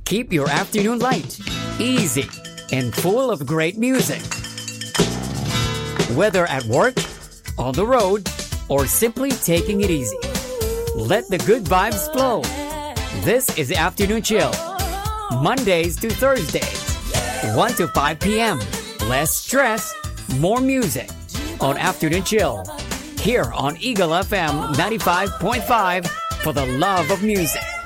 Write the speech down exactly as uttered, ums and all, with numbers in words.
Keep your afternoon light, easy, and full of great music. Whether at work, on the road, or simply taking it easy, let the good vibes flow. This is Afternoon Chill, Mondays to Thursdays, one to five p.m. Less stress, more music on Afternoon Chill, here on Eagle F M ninety-five point five for the love of music.